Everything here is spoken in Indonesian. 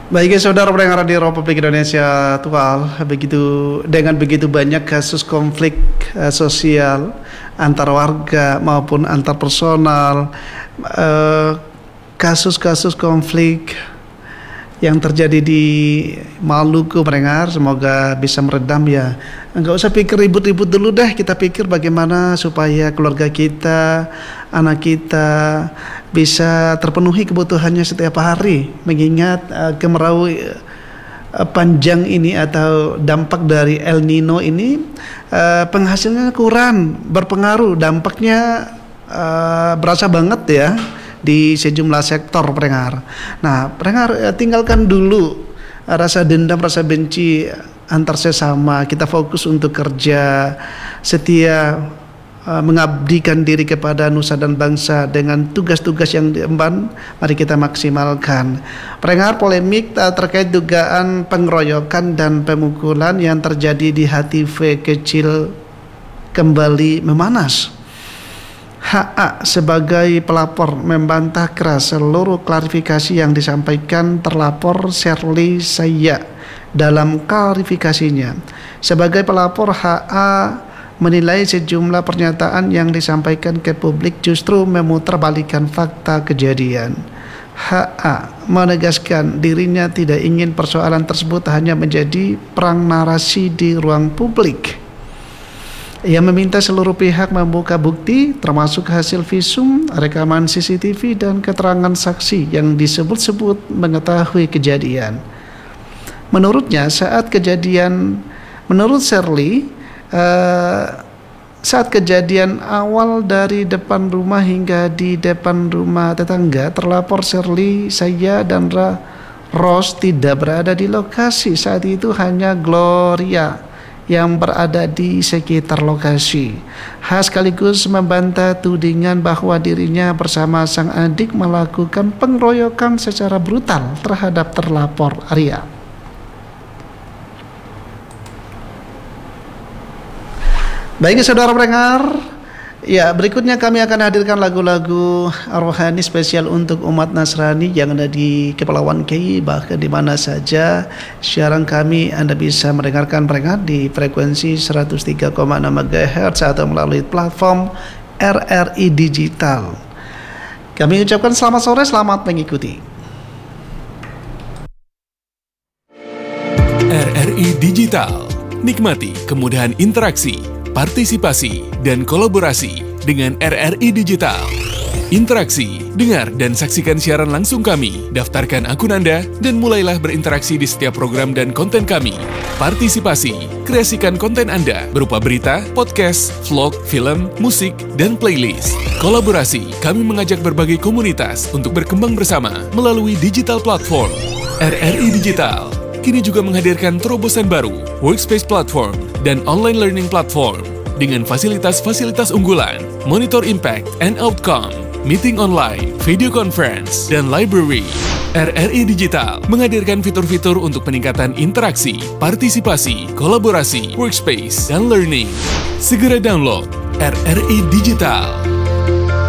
Baik ya saudara pendengar di Republik Indonesia Tual, dengan begitu banyak kasus konflik sosial antar warga maupun antar personal, kasus-kasus konflik yang terjadi di Maluku pendengar, semoga bisa meredam ya. Enggak usah pikir ribut-ribut dulu deh, kita pikir bagaimana supaya keluarga kita, anak kita bisa terpenuhi kebutuhannya setiap hari, mengingat kemarau panjang ini atau dampak dari El Nino ini, penghasilannya kurang, berpengaruh, dampaknya berasa banget ya di sejumlah sektor pendengar. Nah, pendengar, tinggalkan dulu rasa dendam, rasa benci antar sesama. Kita fokus untuk kerja setia, mengabdikan diri kepada nusa dan bangsa dengan tugas-tugas yang diemban. Mari kita maksimalkan. Pendengar, polemik terkait dugaan pengeroyokan dan pemukulan yang terjadi di HTV kecil kembali memanas. HA sebagai pelapor membantah keras seluruh klarifikasi yang disampaikan terlapor Shirley Saya. Dalam klarifikasinya, sebagai pelapor, HA menilai sejumlah pernyataan yang disampaikan ke publik justru memutarbalikkan fakta kejadian. HA menegaskan dirinya tidak ingin persoalan tersebut hanya menjadi perang narasi di ruang publik. Ia meminta seluruh pihak membuka bukti termasuk hasil visum, rekaman CCTV dan keterangan saksi yang disebut-sebut mengetahui kejadian. Menurut Shirley, saat kejadian awal dari depan rumah hingga di depan rumah tetangga, terlapor Shirley Saya dan Ros tidak berada di lokasi. Saat itu hanya Gloria yang berada di sekitar lokasi. Sekaligus membantah tudingan bahwa dirinya bersama sang adik melakukan pengeroyokan secara brutal terhadap terlapor Arya. Baik saudara pendengar, ya berikutnya kami akan hadirkan lagu-lagu rohani spesial untuk umat Nasrani yang ada di Kepulauan Kei, bahkan di mana saja siaran kami Anda bisa mendengarkan pendengar di frekuensi 103,6 MHz atau melalui platform RRI Digital. Kami ucapkan selamat sore, selamat mengikuti. RRI Digital, nikmati kemudahan interaksi, partisipasi, dan kolaborasi dengan RRI Digital. Interaksi, dengar dan saksikan siaran langsung kami, daftarkan akun Anda, dan mulailah berinteraksi di setiap program dan konten kami. Partisipasi, kreasikan konten Anda berupa berita, podcast, vlog, film, musik, dan playlist. Kolaborasi, kami mengajak berbagai komunitas untuk berkembang bersama melalui digital platform. RRI Digital kini juga menghadirkan terobosan baru, workspace platform, dan online learning platform dengan fasilitas-fasilitas unggulan, monitor impact and outcome, meeting online, video conference, dan library. RRI Digital menghadirkan fitur-fitur untuk peningkatan interaksi, partisipasi, kolaborasi, workspace, dan learning. Segera download RRI Digital.